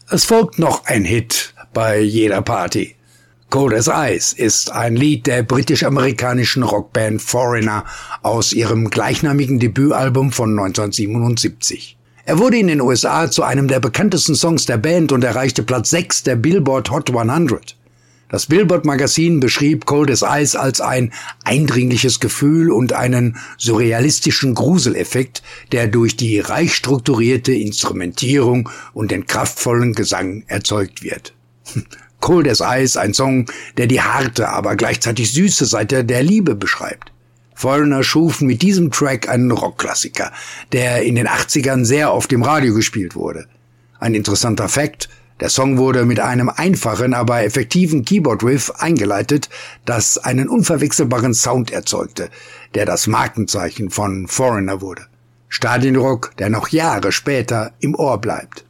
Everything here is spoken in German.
Es folgt noch ein Hit bei jeder Party. Cold as Ice ist ein Lied der britisch-amerikanischen Rockband Foreigner aus ihrem gleichnamigen Debütalbum von 1977. Er wurde in den USA zu einem der bekanntesten Songs der Band und erreichte Platz 6 der Billboard Hot 100. Das Billboard-Magazin beschrieb Cold as Ice als ein eindringliches Gefühl und einen surrealistischen Gruseleffekt, der durch die reich strukturierte Instrumentierung und den kraftvollen Gesang erzeugt wird. Cold as Ice, ein Song, der die harte, aber gleichzeitig süße Seite der Liebe beschreibt. Foreigner schufen mit diesem Track einen Rockklassiker, der in den 80ern sehr oft im Radio gespielt wurde. Ein interessanter Fakt: Der Song wurde mit einem einfachen, aber effektiven Keyboard-Riff eingeleitet, das einen unverwechselbaren Sound erzeugte, der das Markenzeichen von Foreigner wurde. Stadionrock, der noch Jahre später im Ohr bleibt.